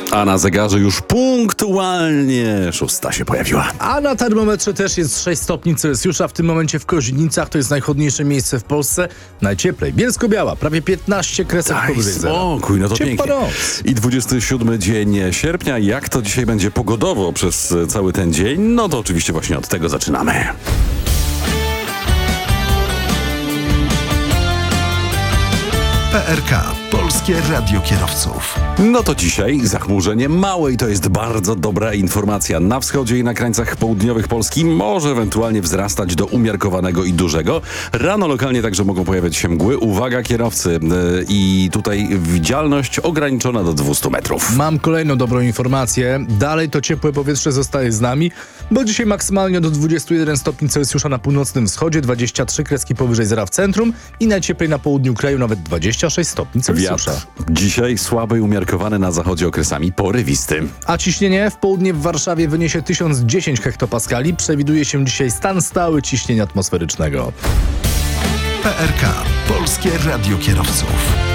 A na zegarze już punktualnie 6 się pojawiła. A na termometrze też jest 6 stopni Celsjusza. W tym momencie w Kozinicach to jest najchłodniejsze miejsce w Polsce. Najcieplej. Bielsko-Biała, prawie 15 kresek powyżej zera. Spokój, no to Ciepła pięknie. noc. I 27 dzień sierpnia. Jak to dzisiaj będzie pogodowo przez cały ten dzień? No to oczywiście właśnie od tego zaczynamy. PRK. Polskie Radio Kierowców. No to dzisiaj zachmurzenie małe i to jest bardzo dobra informacja. Na wschodzie i na krańcach południowych Polski może ewentualnie wzrastać do umiarkowanego i dużego. Rano lokalnie także mogą pojawiać się mgły. Uwaga kierowcy, i tutaj widzialność ograniczona do 200 metrów. Mam kolejną dobrą informację. Dalej to ciepłe powietrze zostaje z nami, bo dzisiaj maksymalnie do 21 stopni Celsjusza na północnym wschodzie, 23 kreski powyżej zera w centrum i najcieplej na południu kraju nawet 26 stopni Celsjusza. Wiatr dzisiaj słaby i umiarkowany, na zachodzie okresami porywisty. A ciśnienie w południe w Warszawie wyniesie 1010 hektopaskali. Przewiduje się dzisiaj stan stały ciśnienia atmosferycznego. PRK. Polskie Radio Kierowców.